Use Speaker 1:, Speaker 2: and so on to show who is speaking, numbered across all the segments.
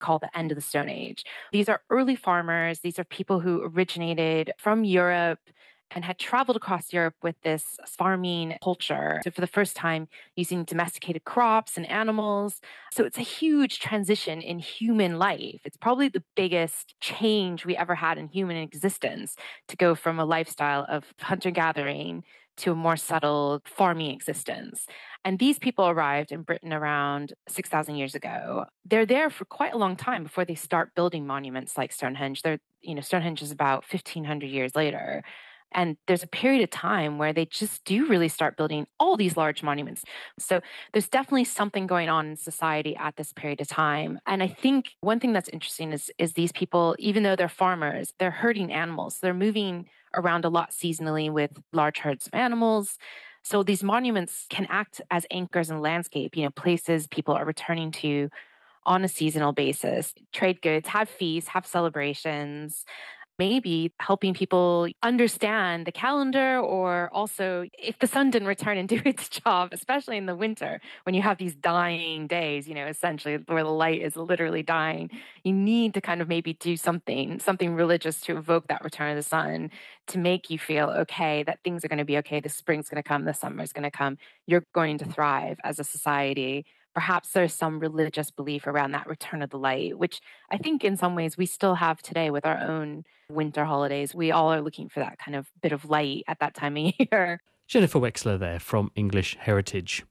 Speaker 1: call the end of the Stone Age. These are early farmers. These are people who originated from Europe and had traveled across Europe with this farming culture. So for the first time, using domesticated crops and animals. So it's a huge transition in human life. It's probably the biggest change we ever had in human existence, to go from a lifestyle of hunter-gathering to a more settled farming existence. And these people arrived in Britain around 6,000 years ago. They're there for quite a long time before they start building monuments like Stonehenge. Stonehenge is about 1,500 years later. And there's a period of time where they just do really start building all these large monuments. So there's definitely something going on in society at this period of time. And I think one thing that's interesting is these people, even though they're farmers, they're herding animals. They're moving around a lot seasonally with large herds of animals. So these monuments can act as anchors in the landscape, places people are returning to on a seasonal basis, trade goods, have feasts, have celebrations, maybe helping people understand the calendar, or also if the sun didn't return and do its job, especially in the winter when you have these dying days, essentially where the light is literally dying, you need to kind of maybe do something religious to evoke that return of the sun, to make you feel okay, that things are going to be okay. The spring's going to come, the summer's going to come. You're going to thrive as a society. Perhaps there's some religious belief around that return of the light, which I think in some ways we still have today with our own winter holidays. We all are looking for that kind of bit of light at that time of year.
Speaker 2: Jennifer Wexler there from English Heritage.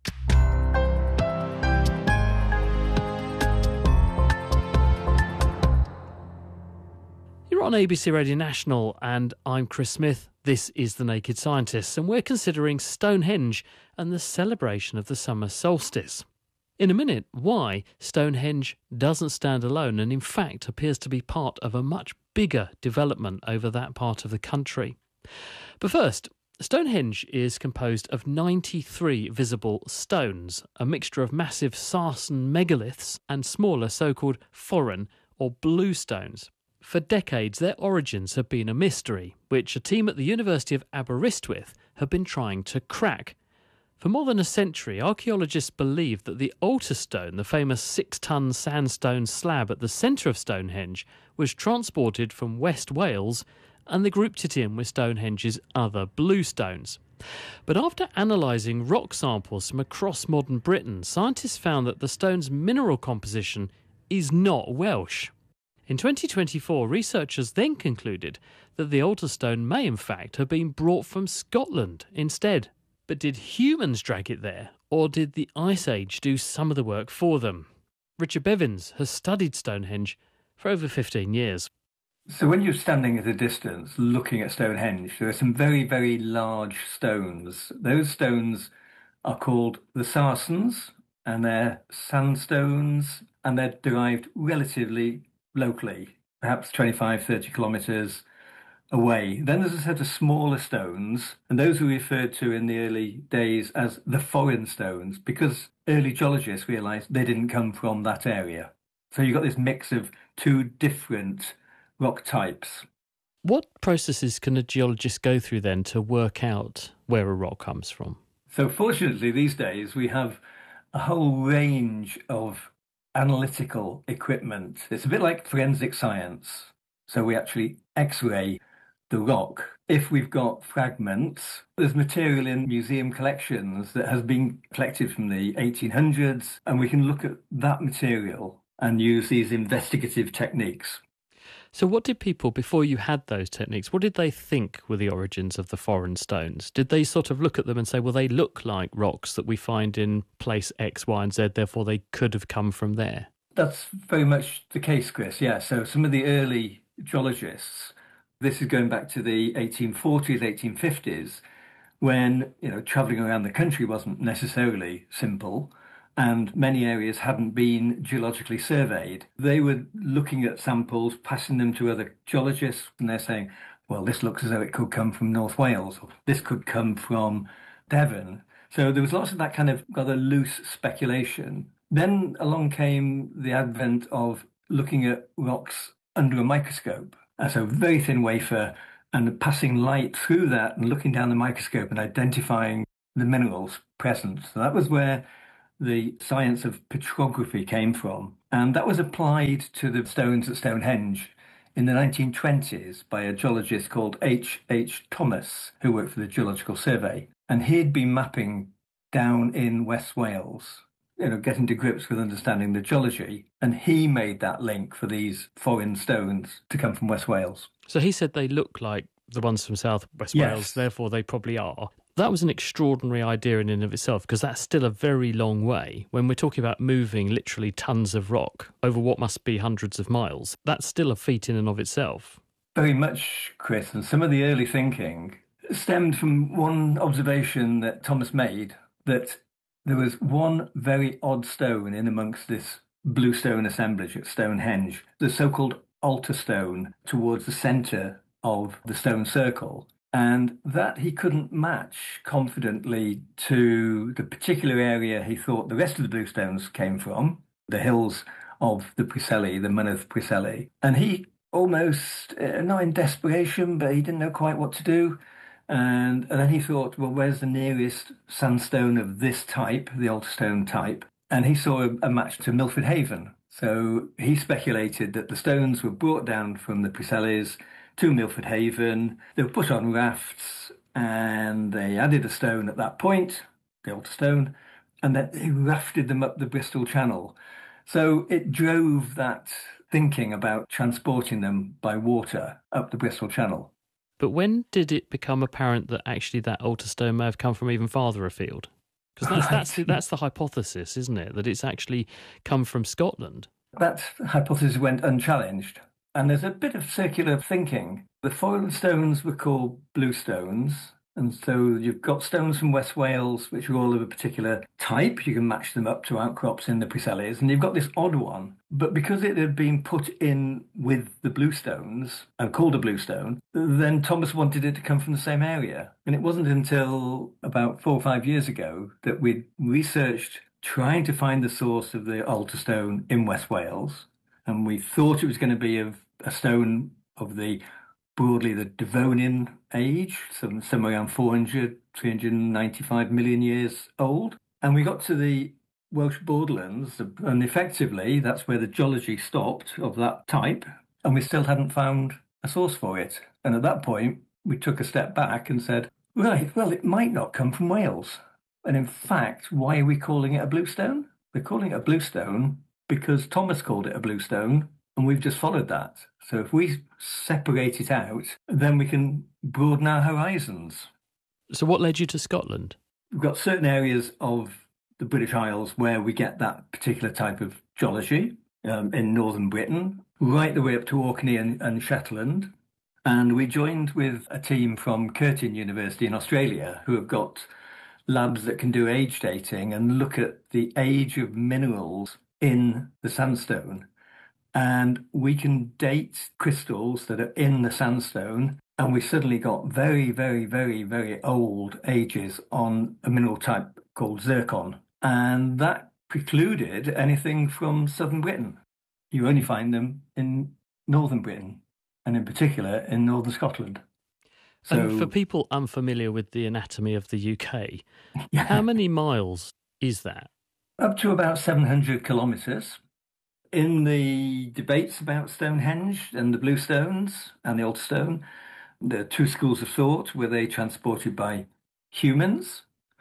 Speaker 2: You're on ABC Radio National and I'm Chris Smith. This is The Naked Scientists and we're considering Stonehenge and the celebration of the summer solstice. In a minute, why Stonehenge doesn't stand alone and in fact appears to be part of a much bigger development over that part of the country. But first, Stonehenge is composed of 93 visible stones, a mixture of massive Sarsen megaliths and smaller so-called foreign or blue stones. For decades, their origins have been a mystery, which a team at the University of Aberystwyth have been trying to crack. For more than a century, archaeologists believe that the altar stone, the famous 6-ton sandstone slab at the centre of Stonehenge, was transported from West Wales and they grouped it in with Stonehenge's other blue stones. But after analysing rock samples from across modern Britain, scientists found that the stone's mineral composition is not Welsh. In 2024, researchers then concluded that the altar stone may in fact have been brought from Scotland instead. But did humans drag it there, or did the Ice Age do some of the work for them? Richard Bevins has studied Stonehenge for over 15 years.
Speaker 3: So when you're standing at a distance looking at Stonehenge, there are some very, very large stones. Those stones are called the Sarsens, and they're sandstones, and they're derived relatively locally, perhaps 25, 30 kilometres away. Then there's a set of smaller stones, and those were referred to in the early days as the foreign stones, because early geologists realised they didn't come from that area. So you've got this mix of two different rock types.
Speaker 2: What processes can a geologist go through then to work out where a rock comes from?
Speaker 3: So fortunately these days we have a whole range of analytical equipment. It's a bit like forensic science. So we actually X-ray the rock. If we've got fragments, there's material in museum collections that has been collected from the 1800s, and we can look at that material and use these investigative techniques.
Speaker 2: So what did people, before you had those techniques, what did they think were the origins of the foreign stones? Did they sort of look at them and say, well, they look like rocks that we find in place X, Y and Z, therefore they could have come from there?
Speaker 3: That's very much the case, Chris, yeah. So some of the early geologists, this is going back to the 1840s, 1850s, when, travelling around the country wasn't necessarily simple, and many areas hadn't been geologically surveyed. They were looking at samples, passing them to other geologists, and they're saying, well, this looks as though it could come from North Wales, or this could come from Devon. So there was lots of that kind of rather loose speculation. Then along came the advent of looking at rocks under a microscope. So very thin wafer, and passing light through that and looking down the microscope and identifying the minerals present. So that was where the science of petrography came from. And that was applied to the stones at Stonehenge in the 1920s by a geologist called H. Thomas, who worked for the Geological Survey. And he'd been mapping down in West Wales, getting to grips with understanding the geology. And he made that link for these foreign stones to come from West Wales.
Speaker 2: So he said they look like the ones from South West
Speaker 3: Yes.
Speaker 2: Wales, therefore they probably are. That was an extraordinary idea in and of itself, because that's still a very long way. When we're talking about moving literally tons of rock over what must be hundreds of miles, that's still a feat in and of itself.
Speaker 3: Very much, Chris. And some of the early thinking stemmed from one observation that Thomas made, that there was one very odd stone in amongst this bluestone assemblage at Stonehenge, the so-called altar stone towards the centre of the stone circle. And that he couldn't match confidently to the particular area he thought the rest of the bluestones came from, the hills of the Preseli, the Mynydd Preseli. And he almost, not in desperation, but he didn't know quite what to do. And then he thought, well, where's the nearest sandstone of this type, the altar stone type? And he saw a match to Milford Haven. So he speculated that the stones were brought down from the Preselis to Milford Haven. They were put on rafts and they added a stone at that point, the altar stone, and then they rafted them up the Bristol Channel. So it drove that thinking about transporting them by water up the Bristol Channel.
Speaker 2: But when did it become apparent that actually that altar stone may have come from even farther afield? Because that's the hypothesis, isn't it? That it's actually come from Scotland.
Speaker 3: That hypothesis went unchallenged. And there's a bit of circular thinking. The foreign stones were called bluestones. And so you've got stones from West Wales, which are all of a particular type. You can match them up to outcrops in the Preselis. And you've got this odd one. But because it had been put in with the bluestones and called a bluestone, then Thomas wanted it to come from the same area. And it wasn't until about 4 or 5 years ago that we researched trying to find the source of the altar stone in West Wales. And we thought it was going to be a stone of broadly the Devonian age, somewhere around 395 million years old. And we got to the Welsh borderlands, and effectively that's where the geology stopped of that type, and we still hadn't found a source for it. And at that point, we took a step back and said, right, well, it might not come from Wales. And in fact, why are we calling it a bluestone? We're calling it a bluestone because Thomas called it a bluestone, and we've just followed that. So if we separate it out, then we can broaden our horizons.
Speaker 2: So what led you to Scotland?
Speaker 3: We've got certain areas of the British Isles where we get that particular type of geology, in northern Britain, right the way up to Orkney and Shetland. And we joined with a team from Curtin University in Australia who have got labs that can do age dating and look at the age of minerals in the sandstone. And we can date crystals that are in the sandstone, and we suddenly got very, very, very, very old ages on a mineral type called zircon. And that precluded anything from southern Britain. You only find them in northern Britain, and in particular in northern Scotland. So,
Speaker 2: and for people unfamiliar with the anatomy of the UK,
Speaker 3: yeah,
Speaker 2: how many miles is that?
Speaker 3: Up to about 700 kilometres. In the debates about Stonehenge and the bluestones and the altar stone, there are two schools of thought. Were they transported by humans,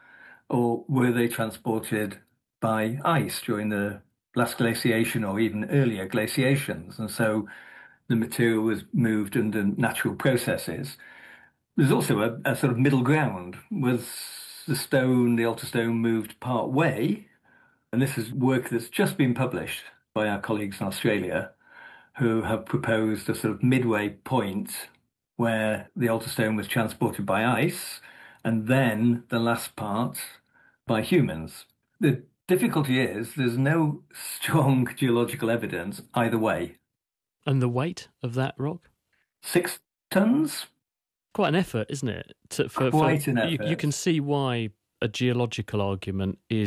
Speaker 3: or were they transported by ice during the last glaciation or even earlier glaciations? And so the material was moved under natural processes. There's also a sort of middle ground. Was the altar stone moved part way? And this is work that's just been published by our colleagues in Australia, who have proposed a sort of midway point where the altar stone was transported by ice, and then the last part by humans. The difficulty is there's no strong geological evidence either way.
Speaker 2: And the weight of that rock?
Speaker 3: 6 tons?
Speaker 2: Quite an effort, isn't it?
Speaker 3: Quite an effort.
Speaker 2: You can see why a geological argument is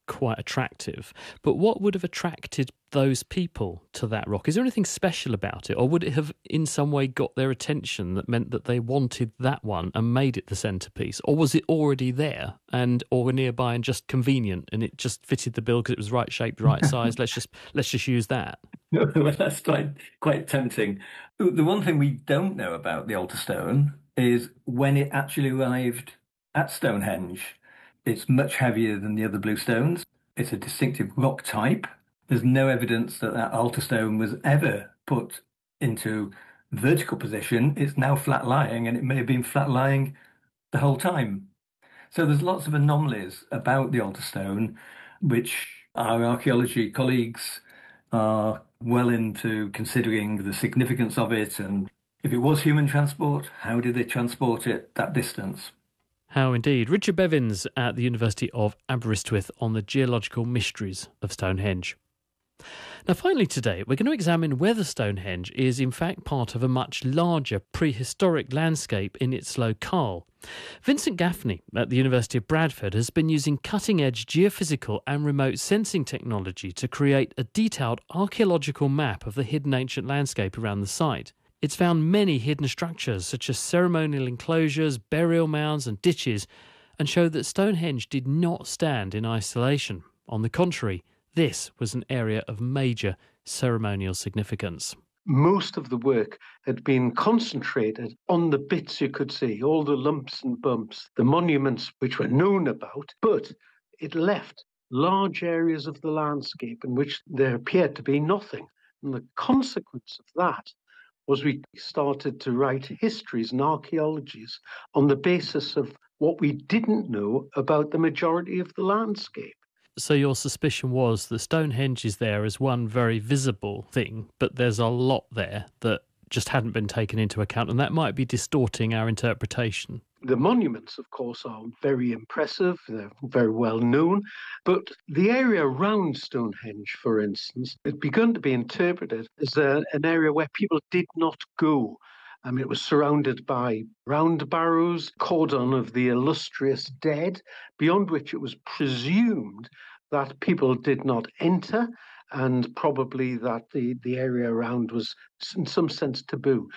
Speaker 2: quite attractive. But what would have attracted those people to that rock? Is there anything special about it? Or would it have in some way got their attention that meant that they wanted that one and made it the centrepiece? Or was it already there or nearby and just convenient and it just fitted the bill because it was right shaped, right size? Let's just use that.
Speaker 3: Well, that's quite tempting. The one thing we don't know about the altar stone is when it actually arrived at Stonehenge. It's much heavier than the other blue stones. It's a distinctive rock type. There's no evidence that altar stone was ever put into vertical position. It's now flat lying, and it may have been flat lying the whole time. So there's lots of anomalies about the altar stone, which our archaeology colleagues are well into considering the significance of it. And if it was human transport, how did they transport it that distance?
Speaker 2: How indeed. Richard Bevins at the University of Aberystwyth on the geological mysteries of Stonehenge. Now, finally today, we're going to examine whether Stonehenge is in fact part of a much larger prehistoric landscape in its locale. Vincent Gaffney at the University of Bradford has been using cutting-edge geophysical and remote sensing technology to create a detailed archaeological map of the hidden ancient landscape around the site. It's found many hidden structures, such as ceremonial enclosures, burial mounds and ditches, and showed that Stonehenge did not stand in isolation. On the contrary, this was an area of major ceremonial significance.
Speaker 4: Most of the work had been concentrated on the bits you could see, all the lumps and bumps, the monuments which were known about, but it left large areas of the landscape in which there appeared to be nothing. And the consequence of that was we started to write histories and archaeologies on the basis of what we didn't know about the majority of the landscape.
Speaker 2: So your suspicion was that Stonehenge is there as one very visible thing, but there's a lot there that just hadn't been taken into account, and that might be distorting our interpretation.
Speaker 4: The monuments, of course, are very impressive. They're very well known. But the area around Stonehenge, for instance, had begun to be interpreted as an area where people did not go. It was surrounded by round barrows, cordon of the illustrious dead, beyond which it was presumed that people did not enter, and probably that the area around was in some sense taboo.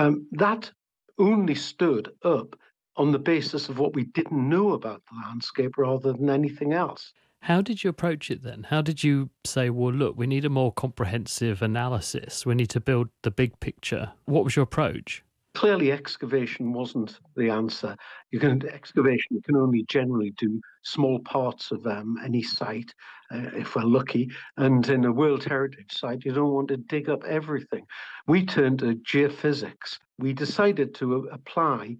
Speaker 4: That only stood up on the basis of what we didn't know about the landscape rather than anything else.
Speaker 2: How did you approach it then? How did you say, well, look, we need a more comprehensive analysis. We need to build the big picture. What was your approach?
Speaker 4: Clearly, excavation wasn't the answer. Excavation, you can only generally do small parts of any site, if we're lucky. And in a World Heritage site, you don't want to dig up everything. We turned to geophysics. We decided to apply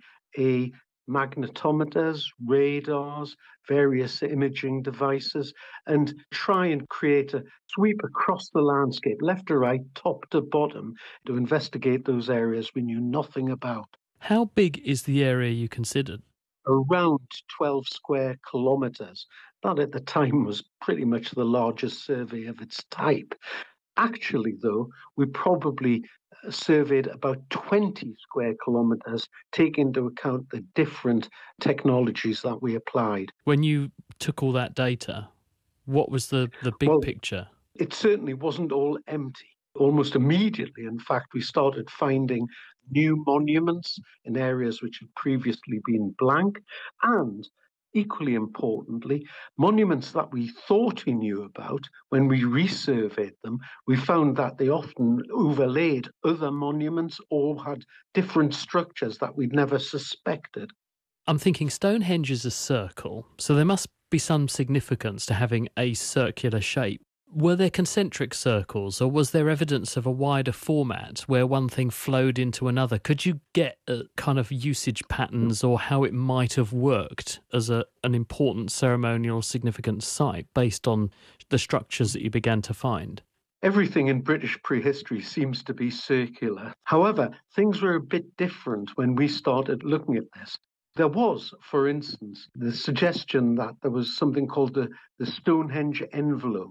Speaker 4: magnetometers, radars, various imaging devices, and try and create a sweep across the landscape, left to right, top to bottom, to investigate those areas we knew nothing about.
Speaker 2: How big is the area you considered?
Speaker 4: Around 12 square kilometres. That at the time was pretty much the largest survey of its type. Actually, though, we probably surveyed about 20 square kilometres, taking into account the different technologies that we applied.
Speaker 2: When you took all that data, what was the big picture?
Speaker 4: It certainly wasn't all empty. Almost immediately, in fact, we started finding new monuments in areas which had previously been blank, and equally importantly, monuments that we thought we knew about, when we resurveyed them, we found that they often overlaid other monuments or had different structures that we'd never suspected.
Speaker 2: I'm thinking Stonehenge is a circle, so there must be some significance to having a circular shape. Were there concentric circles, or was there evidence of a wider format where one thing flowed into another? Could you get a kind of usage patterns or how it might have worked as an important ceremonial significant site based on the structures that you began to find?
Speaker 4: Everything in British prehistory seems to be circular. However, things were a bit different when we started looking at this. There was, for instance, the suggestion that there was something called the Stonehenge envelope.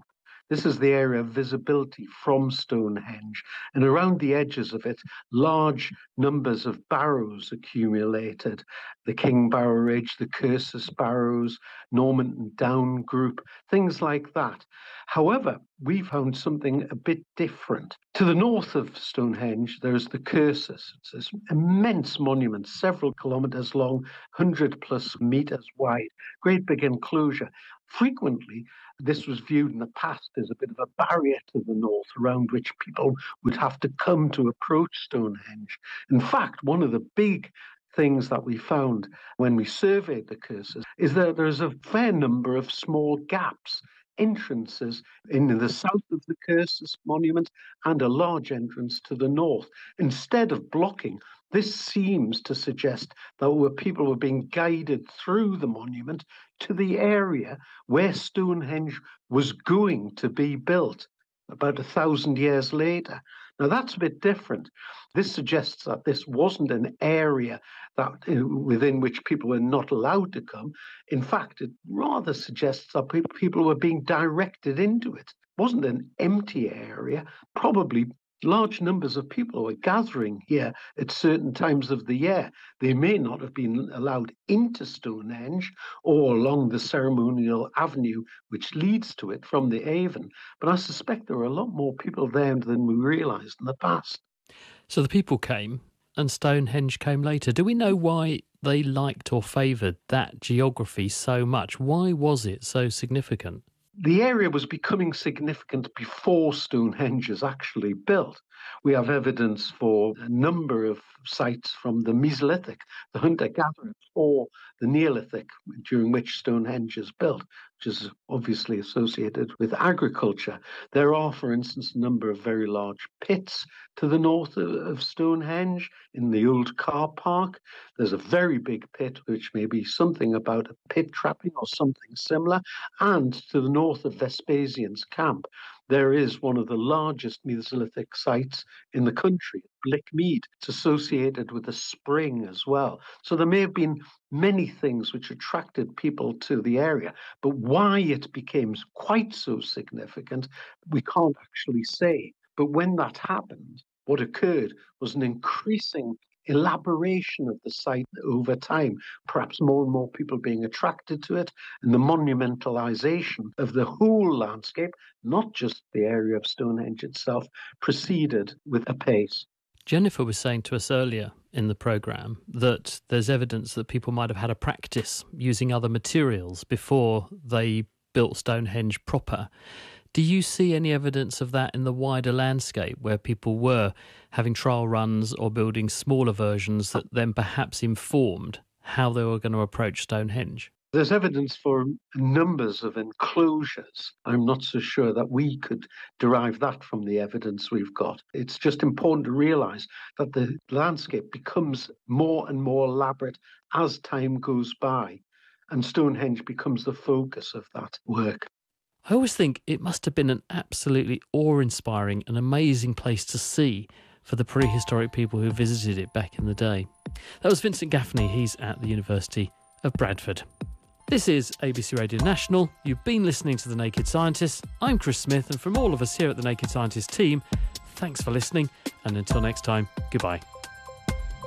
Speaker 4: This is the area of visibility from Stonehenge. And around the edges of it, large numbers of barrows accumulated. The King Barrow Ridge, the Cursus Barrows, Normanton Down Group, things like that. However, we found something a bit different. To the north of Stonehenge, there's the Cursus. It's this immense monument, several kilometres long, 100 plus metres wide, great big enclosure. Frequently, this was viewed in the past as a bit of a barrier to the north around which people would have to come to approach Stonehenge. In fact, one of the big things that we found when we surveyed the Cursus is that there's a fair number of small gaps, entrances in the south of the Cursus monument and a large entrance to the north. Instead of blocking, this seems to suggest that people were being guided through the monument to the area where Stonehenge was going to be built about 1,000 years later. Now, that's a bit different. This suggests that this wasn't an area that within which people were not allowed to come. In fact, it rather suggests that people were being directed into it. It wasn't an empty area. Probably large numbers of people were gathering here at certain times of the year. They may not have been allowed into Stonehenge or along the ceremonial avenue which leads to it from the Avon, but I suspect there were a lot more people there than we realised in the past.
Speaker 2: So the people came and Stonehenge came later. Do we know why they liked or favoured that geography so much? Why was it so significant?
Speaker 4: The area was becoming significant before Stonehenge is actually built. We have evidence for a number of sites from the Mesolithic, the hunter-gatherer, or the Neolithic, during which Stonehenge is built, which is obviously associated with agriculture. There are, for instance, a number of very large pits to the north of Stonehenge in the old car park. There's a very big pit, which may be something about a pit trapping or something similar. And to the north of Vespasian's camp, there is one of the largest Mesolithic sites in the country, Blickmead. It's associated with a spring as well. So there may have been many things which attracted people to the area, but why it became quite so significant, we can't actually say. But when that happened, what occurred was an increasing elaboration of the site over time, perhaps more and more people being attracted to it, and the monumentalization of the whole landscape, not just the area of Stonehenge itself, proceeded with a pace.
Speaker 2: Jennifer was saying to us earlier in the programme that there's evidence that people might have had a practice using other materials before they built Stonehenge proper. Do you see any evidence of that in the wider landscape where people were having trial runs or building smaller versions that then perhaps informed how they were going to approach Stonehenge?
Speaker 4: There's evidence for numbers of enclosures. I'm not so sure that we could derive that from the evidence we've got. It's just important to realise that the landscape becomes more and more elaborate as time goes by, and Stonehenge becomes the focus of that work.
Speaker 2: I always think it must have been an absolutely awe-inspiring and amazing place to see for the prehistoric people who visited it back in the day. That was Vincent Gaffney. He's at the University of Bradford. This is ABC Radio National. You've been listening to The Naked Scientist. I'm Chris Smith, and from all of us here at the Naked Scientist team, thanks for listening, and until next time, goodbye.